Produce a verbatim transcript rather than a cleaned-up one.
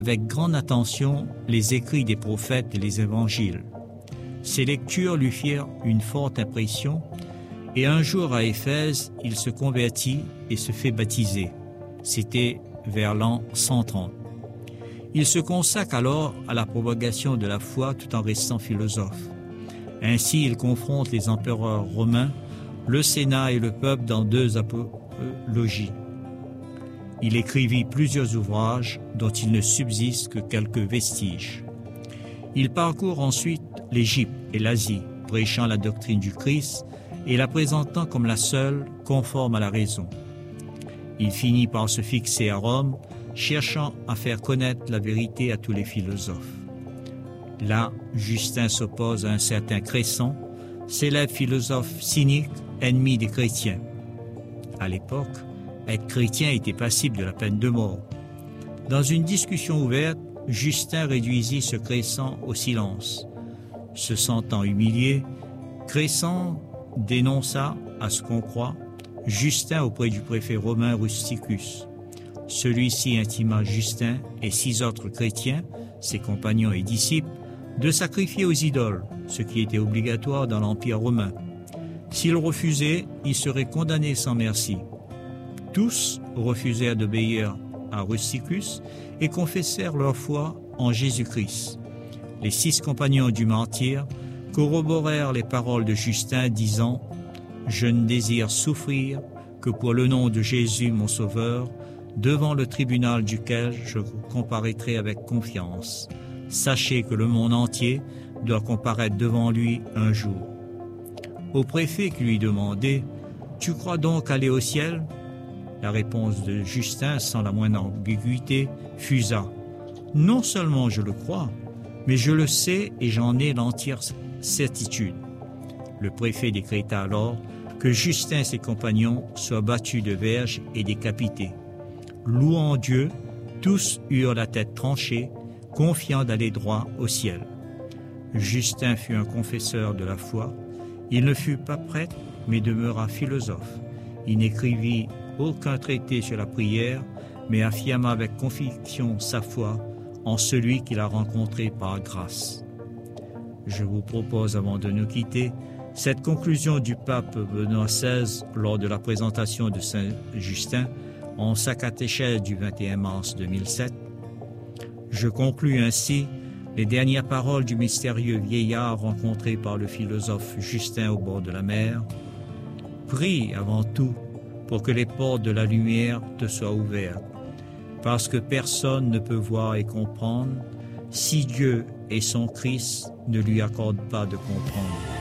avec grande attention les écrits des prophètes et les évangiles. Ces lectures lui firent une forte impression et un jour à Éphèse, il se convertit et se fait baptiser. C'était vers l'an cent trente. Il se consacre alors à la propagation de la foi tout en restant philosophe. Ainsi, il confronte les empereurs romains, le Sénat et le peuple dans deux apologies. Il écrivit plusieurs ouvrages dont il ne subsiste que quelques vestiges. Il parcourt ensuite l'Égypte et l'Asie, prêchant la doctrine du Christ et la présentant comme la seule conforme à la raison. Il finit par se fixer à Rome, cherchant à faire connaître la vérité à tous les philosophes. Là, Justin s'oppose à un certain Cresson, célèbre philosophe cynique, ennemi des chrétiens. À l'époque, être chrétien était passible de la peine de mort. Dans une discussion ouverte, Justin réduisit ce Cresson au silence. Se sentant humilié, Cresson dénonça, à ce qu'on croit, Justin auprès du préfet romain Rusticus. Celui-ci intima Justin et six autres chrétiens, ses compagnons et disciples, de sacrifier aux idoles, ce qui était obligatoire dans l'Empire romain. S'ils refusaient, ils seraient condamnés sans merci. Tous refusèrent d'obéir à Rusticus et confessèrent leur foi en Jésus-Christ. Les six compagnons du martyr corroborèrent les paroles de Justin, disant « Je ne désire souffrir que pour le nom de Jésus, mon Sauveur, devant le tribunal duquel je comparaîtrai avec confiance. Sachez que le monde entier doit comparaître devant lui un jour. » Au préfet qui lui demandait « Tu crois donc aller au ciel ?» La réponse de Justin, sans la moindre ambiguïté, fusa. « Non seulement je le crois, mais je le sais et j'en ai l'entière certitude. » Le préfet décréta alors que Justin et ses compagnons soient battus de verges et décapités. Louant Dieu, tous eurent la tête tranchée, confiants d'aller droit au ciel. Justin fut un confesseur de la foi. Il ne fut pas prêtre, mais demeura philosophe. Il n'écrivit aucun traité sur la prière, mais affirma avec conviction sa foi en celui qu'il a rencontré par grâce. Je vous propose, avant de nous quitter, cette conclusion du pape Benoît seize lors de la présentation de Saint Justin en sa catéchèse du vingt et un mars deux mille sept. Je conclus ainsi les dernières paroles du mystérieux vieillard rencontré par le philosophe Justin au bord de la mer. Prie avant tout pour que les portes de la lumière te soient ouvertes, parce que personne ne peut voir et comprendre si Dieu et son Christ ne lui accordent pas de comprendre.